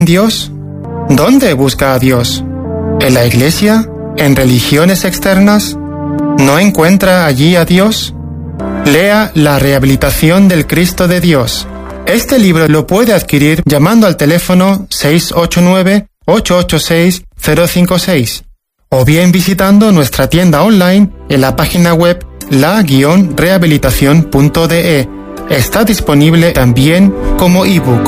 Dios? ¿Dónde busca a Dios? ¿En la iglesia? ¿En religiones externas? ¿No encuentra allí a Dios? Lea La rehabilitación del Cristo de Dios. Este libro lo puede adquirir llamando al teléfono 689-886-056 o bien visitando nuestra tienda online en la página web la-rehabilitación.de. Está disponible también como ebook.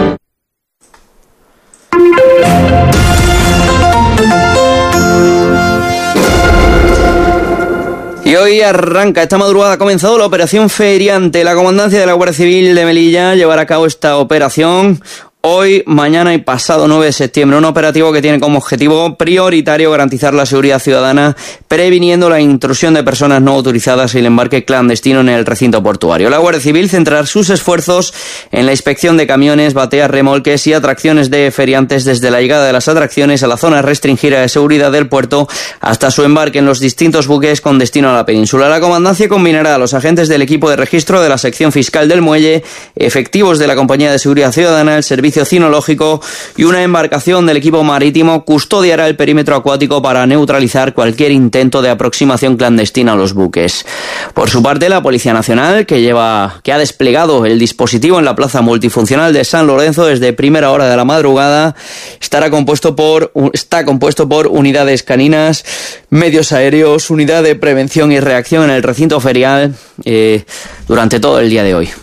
Y hoy arranca, esta madrugada ha comenzado la operación Feriante. La Comandancia de la Guardia Civil de Melilla llevará a cabo esta operación hoy, mañana y pasado 9 de septiembre. Un operativo que tiene como objetivo prioritario garantizar la seguridad ciudadana, previniendo la intrusión de personas no autorizadas y el embarque clandestino en el recinto portuario. La Guardia Civil centrará sus esfuerzos en la inspección de camiones, bateas, remolques y atracciones de feriantes desde la llegada de las atracciones a la zona restringida de seguridad del puerto hasta su embarque en los distintos buques con destino a la península. La Comandancia combinará a los agentes del equipo de registro de la sección fiscal del muelle, efectivos de la Compañía de Seguridad Ciudadana, el Servicio Cinológico y una embarcación del equipo marítimo custodiará el perímetro acuático para neutralizar cualquier intento de aproximación clandestina a los buques. Por su parte, la Policía Nacional, que ha desplegado el dispositivo en la plaza multifuncional de San Lorenzo desde primera hora de la madrugada, está compuesto por unidades caninas, medios aéreos, unidad de prevención y reacción en el recinto ferial durante todo el día de hoy.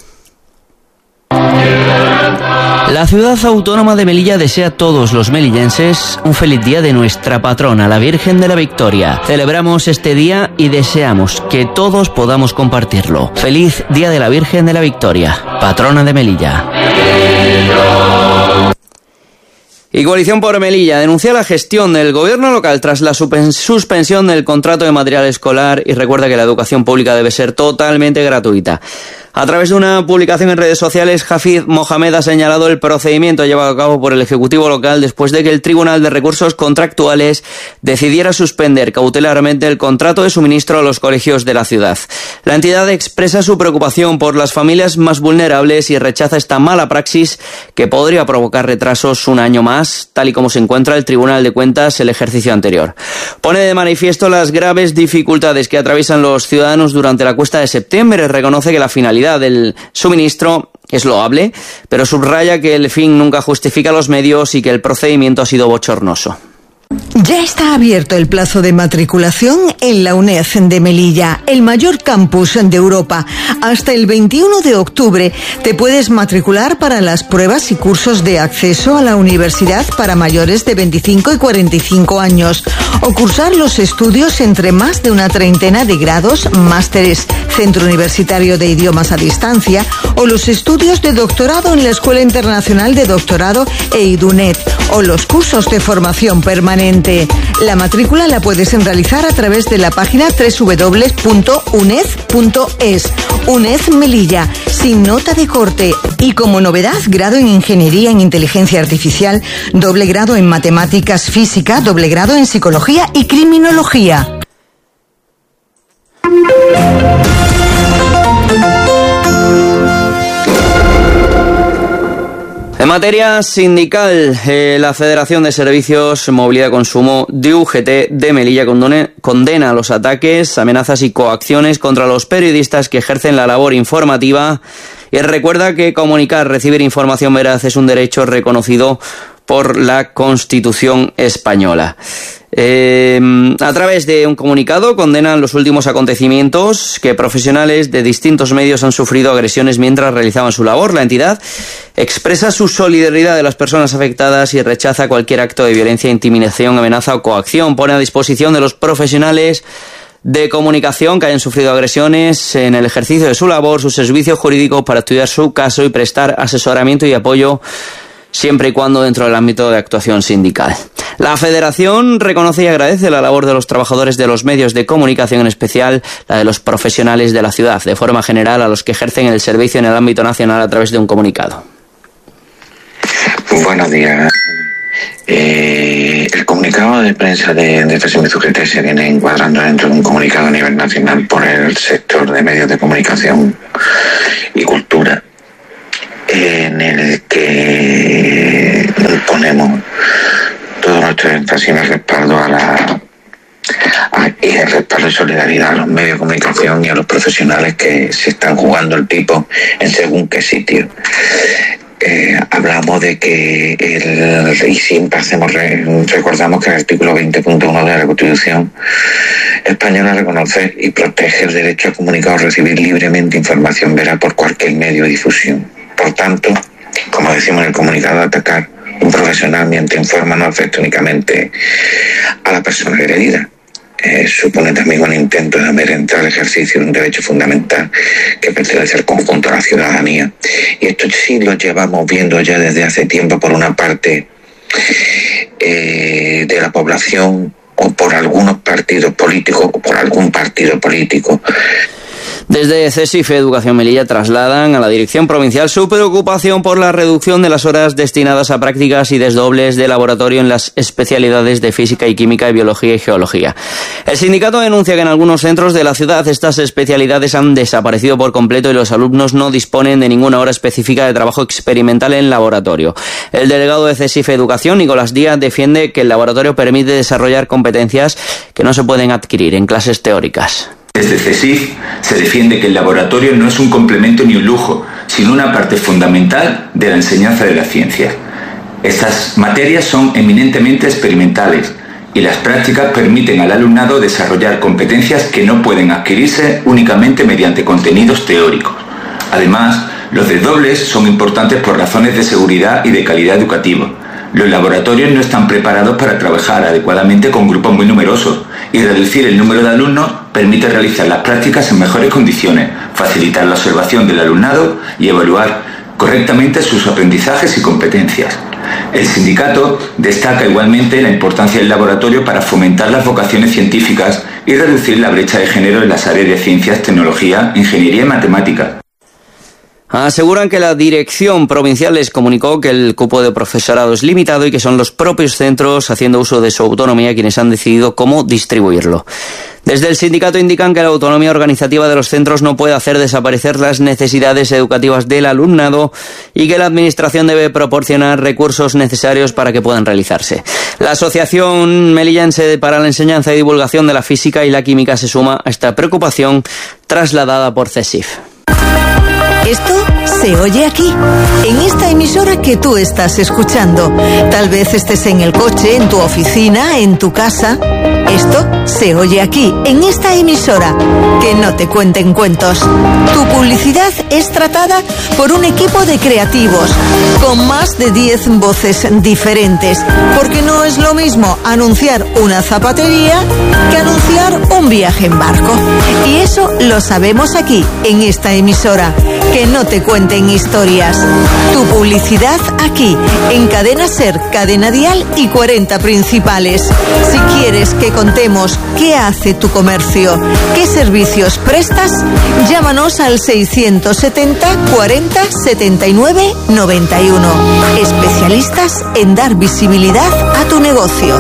La ciudad autónoma de Melilla desea a todos los melillenses un feliz día de nuestra patrona, la Virgen de la Victoria. Celebramos este día y deseamos que todos podamos compartirlo. Feliz Día de la Virgen de la Victoria, patrona de Melilla. Y Coalición por Melilla denuncia la gestión del gobierno local tras la suspensión del contrato de material escolar y recuerda que la educación pública debe ser totalmente gratuita. A través de una publicación en redes sociales, Hafid Mohamed ha señalado el procedimiento llevado a cabo por el Ejecutivo local después de que el Tribunal de Recursos Contractuales decidiera suspender cautelarmente el contrato de suministro a los colegios de la ciudad. La entidad expresa su preocupación por las familias más vulnerables y rechaza esta mala praxis que podría provocar retrasos un año más, tal y como se encuentra el Tribunal de Cuentas el ejercicio anterior. Pone de manifiesto las graves dificultades que atraviesan los ciudadanos durante la cuesta de septiembre. Reconoce que la finalidad del suministro es loable, pero subraya que el fin nunca justifica los medios y que el procedimiento ha sido bochornoso. Ya está abierto el plazo de matriculación en la UNED de Melilla, el mayor campus de Europa. Hasta el 21 de octubre te puedes matricular para las pruebas y cursos de acceso a la universidad para mayores de 25 y 45 años o cursar los estudios entre más de una treintena de grados, másteres, Centro Universitario de Idiomas a Distancia o los estudios de doctorado en la Escuela Internacional de Doctorado e IDUNET o los cursos de formación permanente. La matrícula la puedes realizar a través de la página www.uned.es. UNED Melilla, sin nota de corte. Y como novedad, grado en Ingeniería en Inteligencia Artificial, doble grado en Matemáticas Física, doble grado en Psicología y Criminología. En materia sindical, la Federación de Servicios, Movilidad y Consumo de UGT de Melilla condena los ataques, amenazas y coacciones contra los periodistas que ejercen la labor informativa y recuerda que comunicar, recibir información veraz es un derecho reconocido por la Constitución española. A través de un comunicado condenan los últimos acontecimientos que profesionales de distintos medios han sufrido agresiones mientras realizaban su labor. La entidad expresa su solidaridad de las personas afectadas y rechaza cualquier acto de violencia, intimidación, amenaza o coacción. Pone a disposición de los profesionales de comunicación que hayan sufrido agresiones en el ejercicio de su labor sus servicios jurídicos para estudiar su caso y prestar asesoramiento y apoyo siempre y cuando dentro del ámbito de actuación sindical. La Federación reconoce y agradece la labor de los trabajadores de los medios de comunicación, en especial la de los profesionales de la ciudad, de forma general a los que ejercen el servicio en el ámbito nacional a través de un comunicado. Buenos días. El comunicado de prensa de este servicio UGT se viene encuadrando dentro de un comunicado a nivel nacional por el sector de medios de comunicación y cultura, en el que ponemos todo nuestro énfasis en el respaldo y el respaldo y solidaridad a los medios de comunicación y a los profesionales que se están jugando el tipo en según qué sitio. Hablamos de que y siempre recordamos que el artículo 20.1 de la Constitución española reconoce y protege el derecho a comunicar o recibir libremente información veraz por cualquier medio de difusión. Por tanto, como decimos en el comunicado, atacar un profesional mientras informa no afecta únicamente a la persona agredida. Supone también un intento de amedrentar el ejercicio de un derecho fundamental que pertenece al conjunto de la ciudadanía. Y esto sí lo llevamos viendo ya desde hace tiempo por una parte de la población o por algunos partidos políticos o por algún partido político. Desde CESIF Educación Melilla trasladan a la Dirección Provincial su preocupación por la reducción de las horas destinadas a prácticas y desdobles de laboratorio en las especialidades de Física y Química, Biología y Geología. El sindicato denuncia que en algunos centros de la ciudad estas especialidades han desaparecido por completo y los alumnos no disponen de ninguna hora específica de trabajo experimental en laboratorio. El delegado de CESIF Educación, Nicolás Díaz, defiende que el laboratorio permite desarrollar competencias que no se pueden adquirir en clases teóricas. Desde CESIF se defiende que el laboratorio no es un complemento ni un lujo, sino una parte fundamental de la enseñanza de la ciencia. Estas materias son eminentemente experimentales y las prácticas permiten al alumnado desarrollar competencias que no pueden adquirirse únicamente mediante contenidos teóricos. Además, los desdobles son importantes por razones de seguridad y de calidad educativa. Los laboratorios no están preparados para trabajar adecuadamente con grupos muy numerosos y reducir el número de alumnos permite realizar las prácticas en mejores condiciones, facilitar la observación del alumnado y evaluar correctamente sus aprendizajes y competencias. El sindicato destaca igualmente la importancia del laboratorio para fomentar las vocaciones científicas y reducir la brecha de género en las áreas de ciencias, tecnología, ingeniería y matemáticas. Aseguran que la Dirección Provincial les comunicó que el cupo de profesorado es limitado y que son los propios centros, haciendo uso de su autonomía, quienes han decidido cómo distribuirlo. Desde el sindicato indican que la autonomía organizativa de los centros no puede hacer desaparecer las necesidades educativas del alumnado y que la Administración debe proporcionar recursos necesarios para que puedan realizarse. La Asociación Melillense para la Enseñanza y Divulgación de la Física y la Química se suma a esta preocupación trasladada por CESIF. Esto se oye aquí, en esta emisora que tú estás escuchando. Tal vez estés en el coche, en tu oficina, en tu casa. Esto se oye aquí, en esta emisora. Que no te cuenten cuentos. Tu publicidad es tratada por un equipo de creativos, con más de 10 voces diferentes. Porque no es lo mismo anunciar una zapatería que anunciar un viaje en barco. Y eso lo sabemos aquí, en esta emisora. Que no te cuenten historias. Tu publicidad aquí, en Cadena Ser, Cadena Dial y 40 Principales. Si quieres que contemos qué hace tu comercio, qué servicios prestas, llámanos al 670 40 79 91. Especialistas en dar visibilidad a tu negocio.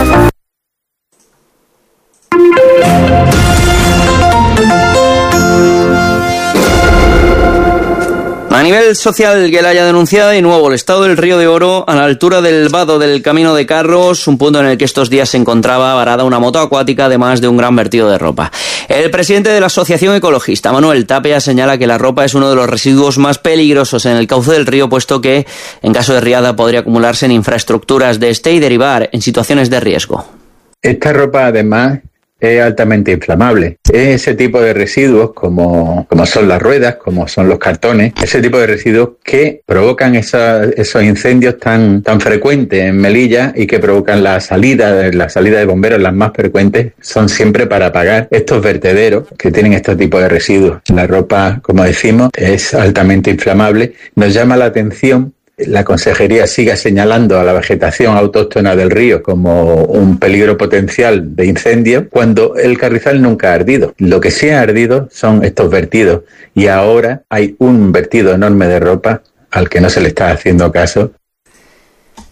A nivel social, que la haya denunciado de nuevo el estado del Río de Oro a la altura del vado del Camino de Carros, un punto en el que estos días se encontraba varada una moto acuática, además de un gran vertido de ropa. El presidente de la Asociación Ecologista, Manuel Tapia, señala que la ropa es uno de los residuos más peligrosos en el cauce del río, puesto que, en caso de riada, podría acumularse en infraestructuras de este y derivar en situaciones de riesgo. Esta ropa, además, es altamente inflamable. Es ese tipo de residuos, como son las ruedas, como son los cartones, ese tipo de residuos que provocan esos incendios tan frecuentes en Melilla y que provocan la salida de bomberos, las más frecuentes, son siempre para apagar estos vertederos que tienen este tipo de residuos. La ropa, como decimos, es altamente inflamable. Nos llama la atención. La Consejería sigue señalando a la vegetación autóctona del río como un peligro potencial de incendio, cuando el carrizal nunca ha ardido. Lo que sí ha ardido son estos vertidos, y ahora hay un vertido enorme de ropa al que no se le está haciendo caso.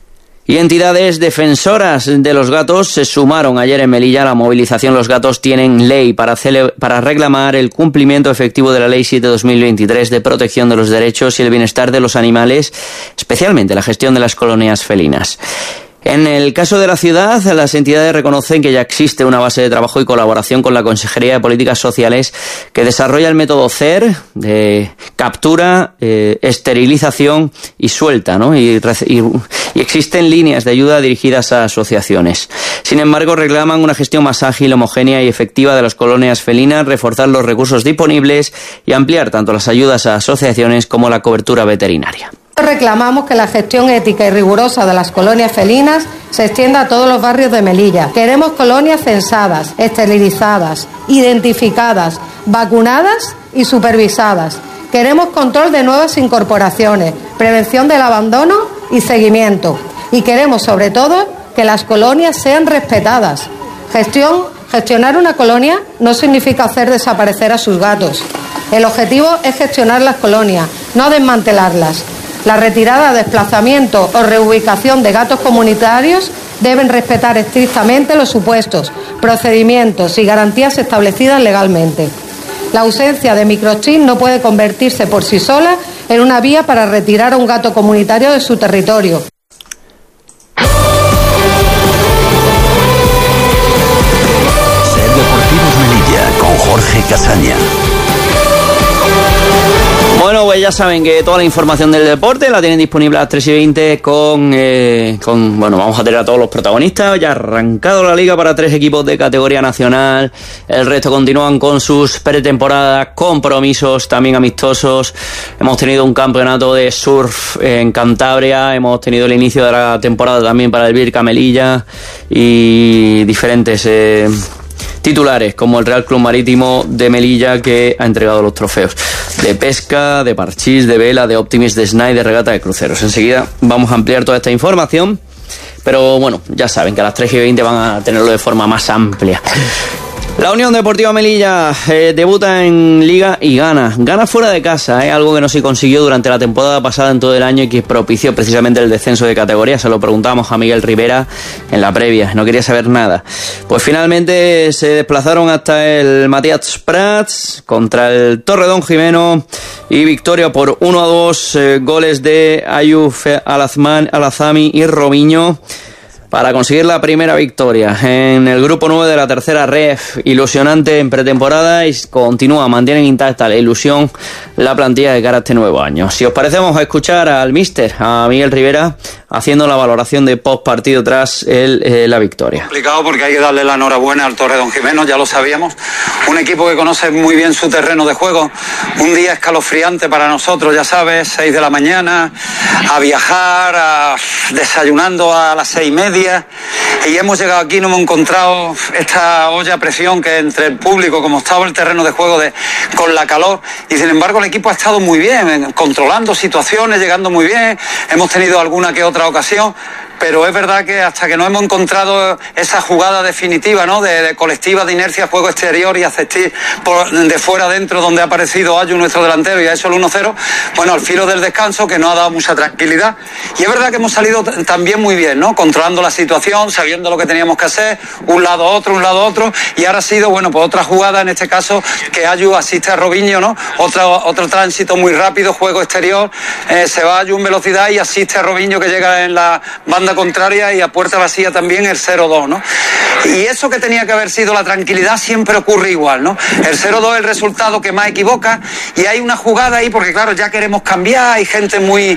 Y entidades defensoras de los gatos se sumaron ayer en Melilla a la movilización. Los gatos tienen ley para reclamar el cumplimiento efectivo de la Ley 7/2023 de protección de los derechos y el bienestar de los animales, especialmente la gestión de las colonias felinas. En el caso de la ciudad, las entidades reconocen que ya existe una base de trabajo y colaboración con la Consejería de Políticas Sociales que desarrolla el método CER de captura, esterilización y suelta, ¿no? Y existen líneas de ayuda dirigidas a asociaciones. Sin embargo, reclaman una gestión más ágil, homogénea y efectiva de las colonias felinas, reforzar los recursos disponibles y ampliar tanto las ayudas a asociaciones como la cobertura veterinaria. Reclamamos que la gestión ética y rigurosa de las colonias felinas se extienda a todos los barrios de Melilla. Queremos colonias censadas, esterilizadas, identificadas, vacunadas y supervisadas. Queremos control de nuevas incorporaciones, prevención del abandono y seguimiento. Y queremos, sobre todo, que las colonias sean respetadas. Gestionar una colonia no significa hacer desaparecer a sus gatos. El objetivo es gestionar las colonias, no desmantelarlas. La retirada, desplazamiento o reubicación de gatos comunitarios deben respetar estrictamente los supuestos, procedimientos y garantías establecidas legalmente. La ausencia de microchip no puede convertirse por sí sola en una vía para retirar a un gato comunitario de su territorio. Ser Deportivos Melilla con Jorge Casaña. Bueno, pues ya saben que toda la información del deporte la tienen disponible a las 3:20 bueno, vamos a tener a todos los protagonistas. Ya ha arrancado la liga para 3 equipos de categoría nacional. El resto continúan con sus pretemporadas, compromisos también amistosos. Hemos tenido un campeonato de surf en Cantabria. Hemos tenido el inicio de la temporada también para el Birka Melilla y diferentes titulares como el Real Club Marítimo de Melilla, que ha entregado los trofeos de pesca, de parchís, de vela, de optimist, de snide, de regata de cruceros. Enseguida vamos a ampliar toda esta información, pero bueno, ya saben que a las 3:20 van a tenerlo de forma más amplia. La Unión Deportiva Melilla debuta en Liga y gana fuera de casa, algo que no se consiguió durante la temporada pasada en todo el año y que propició precisamente el descenso de categoría. Se lo preguntamos a Miguel Rivera en la previa, no quería saber nada. Pues finalmente se desplazaron hasta el Matías Prats contra el Torredón Jimeno y victoria por 1-2, goles de Ayuf Alazami y Robinho, para conseguir la primera victoria en el grupo 9 de la tercera ref. Ilusionante en pretemporada y mantienen intacta la ilusión la plantilla de cara a este nuevo año. Si os parece, vamos a escuchar al míster, a Miguel Rivera, haciendo la valoración de post partido tras la victoria. Complicado porque hay que darle la enhorabuena al Torredón Jimeno, ya lo sabíamos. Un equipo que conoce muy bien su terreno de juego. Un día escalofriante para nosotros, ya sabes, 6 de la mañana, a viajar, desayunando a las 6:30. Y hemos llegado aquí, no hemos encontrado esta olla a presión que entre el público, como estaba el terreno de juego con la calor, y sin embargo el equipo ha estado muy bien, controlando situaciones, llegando muy bien. Hemos tenido alguna que otra ocasión, pero es verdad que hasta que no hemos encontrado esa jugada definitiva, ¿no?, de colectiva, de inercia, juego exterior y asistir de fuera adentro, donde ha aparecido Ayu, nuestro delantero, y ha hecho el 1-0, bueno, al filo del descanso, que nos ha dado mucha tranquilidad. Y es verdad que hemos salido también muy bien, ¿no?, controlando la situación, sabiendo lo que teníamos que hacer, un lado otro, y ahora ha sido, bueno, pues otra jugada, en este caso, que Ayu asiste a Robinho, ¿no?, otro tránsito muy rápido, juego exterior, se va Ayu en velocidad y asiste a Robinho, que llega en la banda contraria, y a puerta vacía también el 0-2, ¿no? Y eso que tenía que haber sido la tranquilidad siempre ocurre igual, ¿no? El 0-2 es el resultado que más equivoca, y hay una jugada ahí porque, claro, ya queremos cambiar, hay gente muy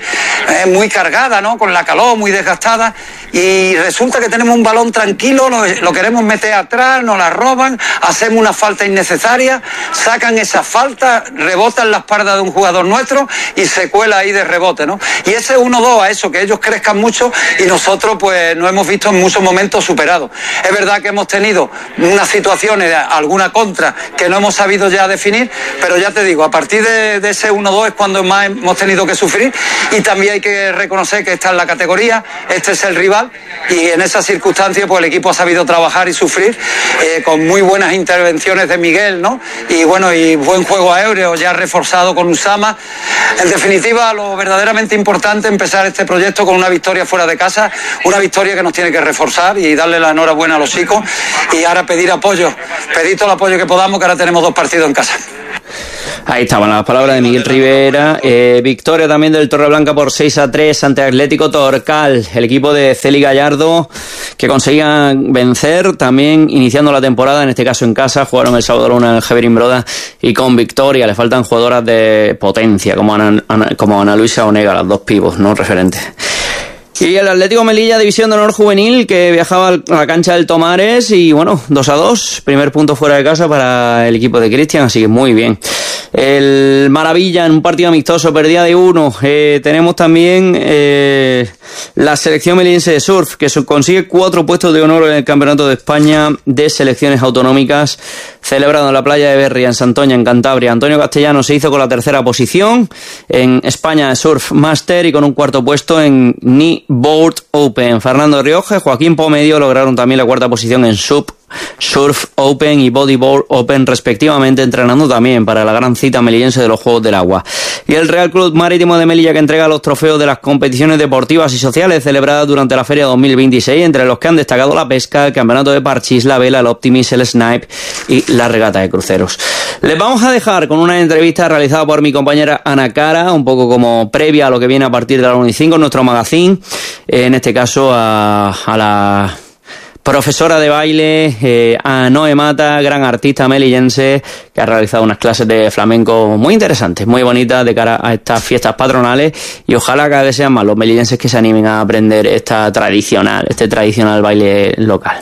cargada, ¿no?, con la calor, muy desgastada, y resulta que tenemos un balón tranquilo, lo queremos meter atrás, nos la roban, hacemos una falta innecesaria, sacan esa falta, rebotan la espalda de un jugador nuestro y se cuela ahí de rebote, ¿no? Y ese 1-2 a eso, que ellos crezcan mucho y nosotros pues nos hemos visto en muchos momentos superados. Es verdad que hemos tenido unas situaciones, alguna contra, que no hemos sabido ya definir, pero ya te digo, a partir de ese 1-2 es cuando más hemos tenido que sufrir, y también hay que reconocer que esta es la categoría, este es el rival, y en esas circunstancias pues el equipo ha sabido trabajar y sufrir, con muy buenas intervenciones de Miguel, ¿no?, y bueno, y buen juego aéreo ya reforzado con Usama. En definitiva, lo verdaderamente importante, empezar este proyecto con una victoria fuera de casa una victoria que nos tiene que reforzar y darle la enhorabuena a los chicos y ahora pedir todo el apoyo que podamos, que ahora tenemos 2 partidos en casa. Ahí estaban las palabras de Miguel Rivera. Victoria también del Torreblanca por 6-3 ante Atlético Torcal, el equipo de Celi Gallardo, que conseguían vencer también iniciando la temporada, en este caso en casa. Jugaron el sábado luna en el Jeverín Broda y con victoria. Le faltan jugadoras de potencia como Ana Luisa Onega, las 2 pibos, ¿no? Referentes. Y el Atlético Melilla, División de Honor Juvenil, que viajaba a la cancha del Tomares y bueno, 2-2, primer punto fuera de casa para el equipo de Cristian, así que muy bien. El Maravilla en un partido amistoso perdía de 1. Tenemos también la selección melillense de surf, que consigue 4 puestos de honor en el Campeonato de España de Selecciones Autonómicas, celebrado en la playa de Berria, en Santoña, en Cantabria. Antonio Castellano se hizo con la 3ª posición en España Surf Master y con un 4º puesto en Knee Board Open. Fernando Rioja y Joaquín Pomedio lograron también la 4ª posición en Surf Open y Bodyboard Open respectivamente, entrenando también para la gran cita melillense de los Juegos del Agua. Y el Real Club Marítimo de Melilla, que entrega los trofeos de las competiciones deportivas y sociales celebradas durante la Feria 2026, entre los que han destacado la pesca, el campeonato de parchís, la vela, el Optimis, el snipe y la regata de cruceros. Les vamos a dejar con una entrevista realizada por mi compañera Ana Cara, un poco como previa a lo que viene a partir de la 1 y 5 en nuestro magazine, en este caso a la profesora de baile, a Noé Mata, gran artista melillense, que ha realizado unas clases de flamenco muy interesantes, muy bonitas de cara a estas fiestas patronales, y ojalá cada vez sean más los melillenses que se animen a aprender este tradicional baile local.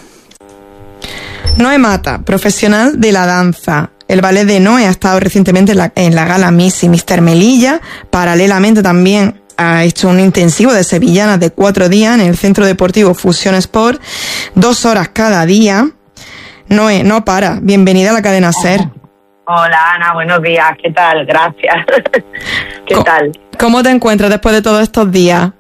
Noé Mata, profesional de la danza. El ballet de Noé ha estado recientemente en la gala Miss y Mister Melilla. Paralelamente también ha hecho un intensivo de sevillanas de 4 días en el Centro Deportivo Fusión Sport, 2 horas cada día. Noé, no para. Bienvenida a la cadena SER. Hola Ana, buenos días. ¿Qué tal? Gracias. ¿Qué tal? ¿Cómo te encuentras después de todos estos días?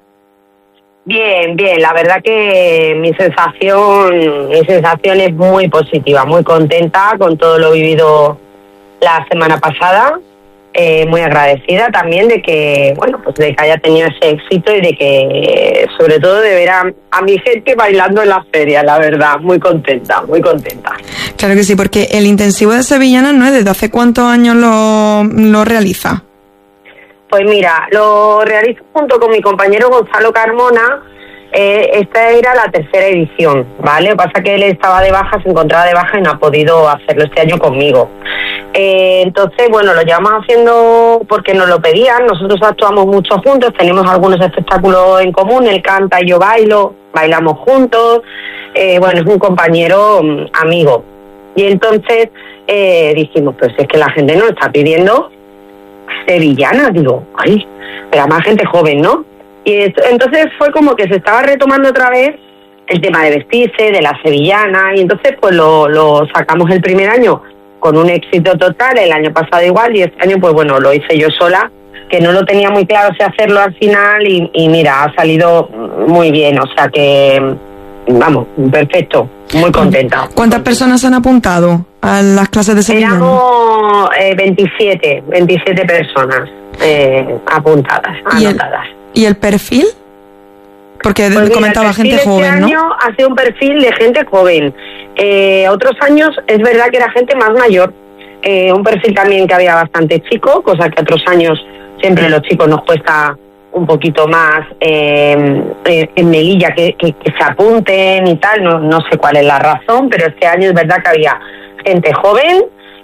Bien. La verdad que mi sensación es muy positiva, muy contenta con todo lo vivido la semana pasada. Muy agradecida también de que, de que haya tenido ese éxito y de que, sobre todo, de ver a mi gente bailando en la feria, la verdad, muy contenta. Claro que sí, porque el intensivo de sevillanas, ¿no es? ¿Desde hace cuántos años lo realiza? Pues mira, lo realizo junto con mi compañero Gonzalo Carmona. Esta era la 3ª edición, ¿vale? Lo que pasa es que él estaba de baja, se encontraba de baja y no ha podido hacerlo este año conmigo. Entonces, lo llevamos haciendo porque nos lo pedían. Nosotros actuamos mucho juntos, tenemos algunos espectáculos en común, él canta y yo bailamos juntos. Es un compañero amigo. Y entonces dijimos, pues es que la gente nos está pidiendo sevillanas. Digo, pero más gente joven, ¿no? Y entonces fue como que se estaba retomando otra vez el tema de vestirse, de la sevillana, y entonces pues lo sacamos el primer año con un éxito total, el año pasado igual, y este año lo hice yo sola, que no lo tenía muy claro si hacerlo al final, y mira, ha salido muy bien, o sea que, perfecto, muy contenta. ¿Cuántas personas han apuntado a las clases de sevillana? Éramos 27 personas apuntadas, anotadas. ¿Y el perfil? Porque comentaba gente joven, este año ha sido un perfil de gente joven. Otros años es verdad que era gente más mayor. Un perfil también que había bastante chico, cosa que otros años siempre los chicos nos cuesta un poquito más en Melilla que se apunten y tal. No sé cuál es la razón, pero este año es verdad que había gente joven.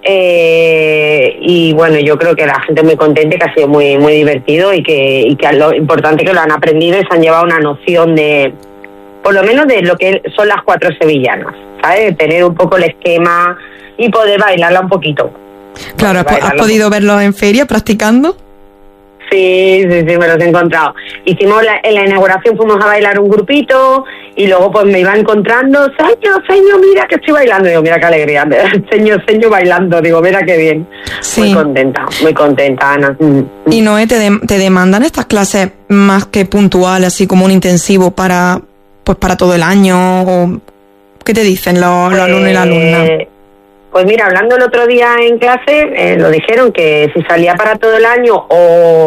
Y yo creo que la gente muy contenta, que ha sido muy muy divertido y que lo importante que lo han aprendido y se han llevado una noción de, por lo menos, de lo que son las 4 sevillanas, ¿sabes? Tener un poco el esquema y poder bailarla un poquito. Claro, ¿has podido verlo en feria practicando? Sí, me los he encontrado. Hicimos en la inauguración, fuimos a bailar un grupito y luego pues me iba encontrando, Señor, mira que estoy bailando. Digo, mira qué alegría, Señor bailando, digo, mira qué bien. Sí. Muy contenta, Ana. Y Noé, ¿te demandan estas clases más que puntuales, así como un intensivo para todo el año? ¿O qué te dicen los alumnos y las alumnas? Pues mira, hablando el otro día en clase, lo dijeron que si salía para todo el año o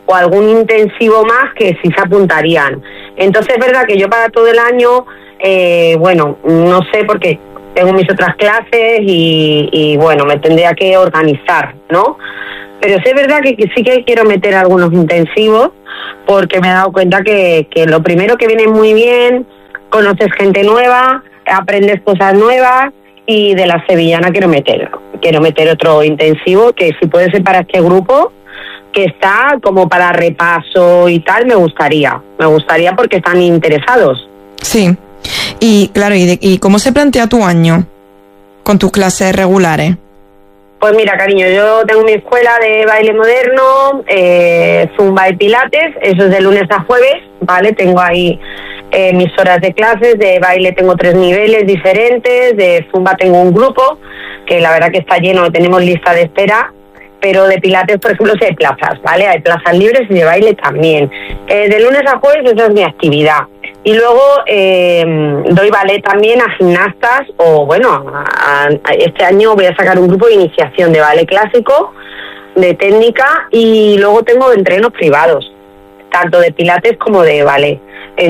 o algún intensivo más que sí se apuntarían. Entonces es verdad que yo para todo el año, bueno, no sé porque tengo mis otras clases y bueno, me tendría que organizar, ¿no? Pero sí es verdad que sí que quiero meter algunos intensivos porque me he dado cuenta que lo primero que viene muy bien, conoces gente nueva, aprendes cosas nuevas y de la sevillana quiero meter otro intensivo que si puede ser para este grupo que está como para repaso y tal, me gustaría porque están interesados. Sí, y claro, ¿y cómo se plantea tu año con tus clases regulares? Pues mira, cariño, yo tengo mi escuela de baile moderno, zumba y pilates, eso es de lunes a jueves, ¿vale? Tengo ahí mis horas de clases, de baile tengo 3 niveles diferentes, de zumba tengo un grupo, que la verdad que está lleno, tenemos lista de espera, pero de pilates, por ejemplo, sí hay plazas, ¿vale? Hay plazas libres y de baile también. De lunes a jueves esa es mi actividad. Y luego doy ballet también a gimnastas, o bueno, este año voy a sacar un grupo de iniciación de ballet clásico, de técnica, y luego tengo entrenos privados, tanto de pilates como de ballet.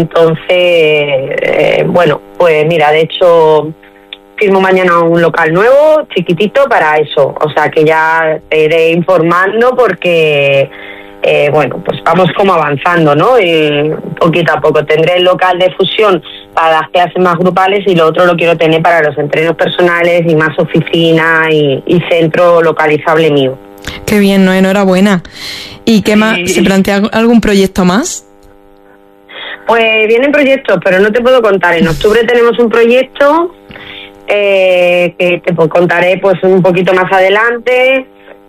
Entonces, bueno, pues mira, de hecho firmo mañana un local nuevo, chiquitito, para eso. O sea que ya te iré informando porque, bueno, pues vamos como avanzando, ¿no? Y poquito a poco. Tendré el local de fusión para las clases más grupales y lo otro lo quiero tener para los entrenos personales y más oficina y centro localizable mío. Qué bien, ¿no? Enhorabuena. ¿Y qué más? ¿Se plantea algún proyecto más? Pues vienen proyectos, pero no te puedo contar. En octubre tenemos un proyecto que te contaré pues un poquito más adelante,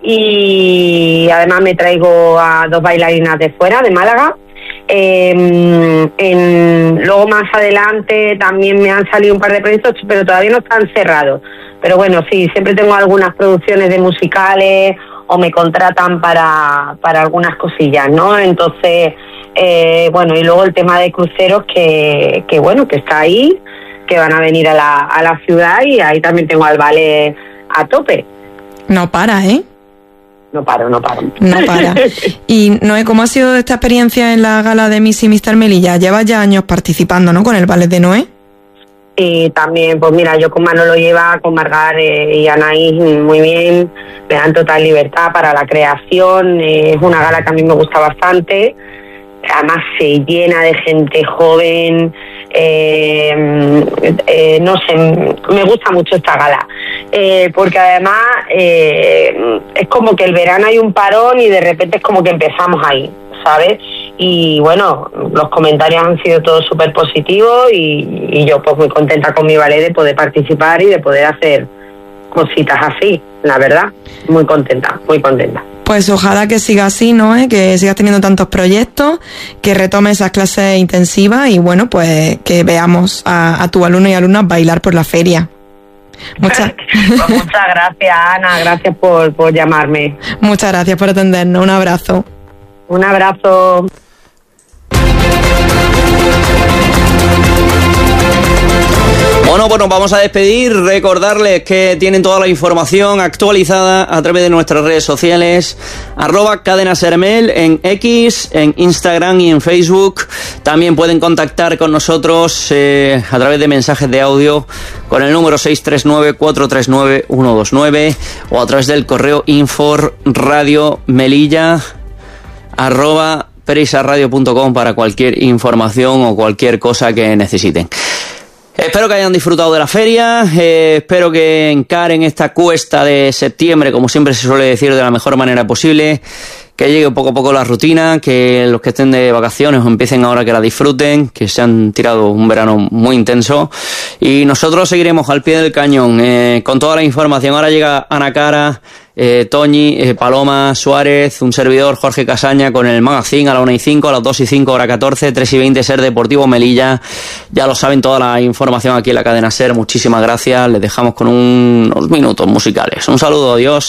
y además me traigo a 2 bailarinas de fuera, de Málaga. Luego más adelante también me han salido un par de proyectos, pero todavía no están cerrados. Pero bueno, sí, siempre tengo algunas producciones de musicales o me contratan para algunas cosillas, ¿no? Entonces, bueno, y luego el tema de cruceros que bueno, que está ahí, que van a venir a la ciudad, y ahí también tengo al ballet a tope. No para, ¿eh? No paro. No para. Y Noé, ¿cómo ha sido esta experiencia en la gala de Miss y Mr. Melilla? Llevas ya años participando, ¿no?, con el ballet de Noé. Y también, pues mira, yo con Manolo Lleva, con Margar y Anaís muy bien, me dan total libertad para la creación, es una gala que a mí me gusta bastante, además se llena de gente joven, no sé, me gusta mucho esta gala, porque además es como que el verano hay un parón y de repente es como que empezamos ahí, ¿sabes? Y bueno, los comentarios han sido todos súper positivos y yo pues muy contenta con mi ballet de poder participar y de poder hacer cositas así, la verdad, muy contenta. Pues ojalá que siga así, ¿no? Que sigas teniendo tantos proyectos, que retomes esas clases intensivas y bueno, pues que veamos a tu alumno y alumnas bailar por la feria. Muchas gracias, Ana, gracias por llamarme. Muchas gracias por atendernos, un abrazo. Un abrazo. Bueno, pues nos vamos a despedir. Recordarles que tienen toda la información actualizada a través de nuestras redes sociales, @cadenasermel en X, en Instagram y en Facebook. También pueden contactar con nosotros a través de mensajes de audio con el número 639-439-129 o a través del correo inforradiomelilla@perisaradio.com para cualquier información o cualquier cosa que necesiten. Espero que hayan disfrutado de la feria, espero que encaren esta cuesta de septiembre, como siempre se suele decir, de la mejor manera posible, que llegue poco a poco la rutina, que los que estén de vacaciones o empiecen ahora que la disfruten, que se han tirado un verano muy intenso, y nosotros seguiremos al pie del cañón con toda la información. Ahora llega Ana Cara, Toñi, Paloma Suárez, un servidor, Jorge Casaña, con el magazine a la 1:05, a las 2:05, hora 14, 3:20, Ser Deportivo Melilla. Ya lo saben, toda la información aquí en la cadena Ser. Muchísimas gracias, les dejamos con unos minutos musicales. Un saludo, adiós.